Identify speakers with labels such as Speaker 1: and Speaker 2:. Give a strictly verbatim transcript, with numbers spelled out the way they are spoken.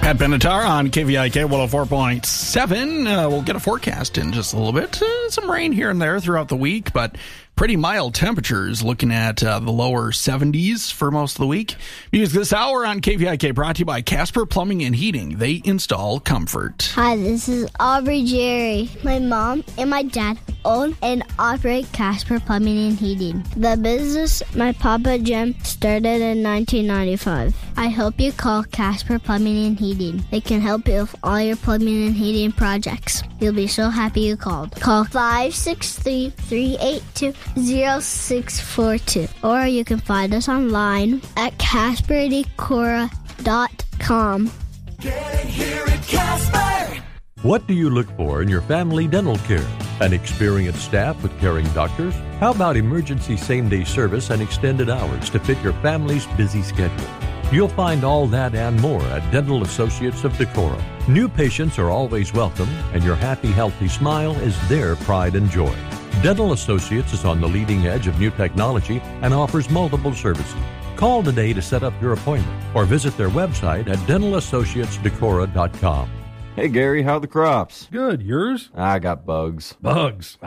Speaker 1: Pat Benatar on K V I K one oh four point seven. Uh, we'll get a forecast in just a little bit. Uh, some rain here and there throughout the week, but pretty mild temperatures, looking at uh, the lower seventies for most of the week. Music this hour on K V I K brought to you by Casper Plumbing and Heating. They install comfort.
Speaker 2: Hi, this is Aubrey Jerry. My mom and my dad own and operate Casper Plumbing and Heating. The business my Papa Jim started in nineteen ninety-five. I hope you call Casper Plumbing and Heating. They can help you with all your plumbing and heating projects. You'll be so happy you called. Call five six three, three eight two, zero six four two. Or you can find us online at casper decora dot com.
Speaker 3: Get it here at Casper.
Speaker 4: What do you look for in your family dental care? An experienced staff with caring doctors? How about emergency same-day service and extended hours to fit your family's busy schedule? You'll find all that and more at Dental Associates of Decorah. New patients are always welcome, and your happy, healthy smile is their pride and joy. Dental Associates is on the leading edge of new technology and offers multiple services. Call today to set up your appointment or visit their website at dental associates decorah dot com.
Speaker 5: Hey, Gary, how are the crops?
Speaker 6: Good. Yours?
Speaker 5: I got bugs.
Speaker 6: Bugs.